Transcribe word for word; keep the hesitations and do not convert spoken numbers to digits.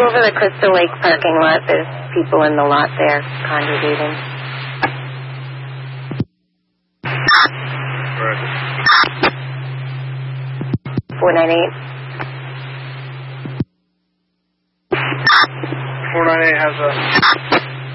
go over the Crystal Lake parking lot? There's people in the lot there congregating. Where is it? four nine eight. four nine eight has a...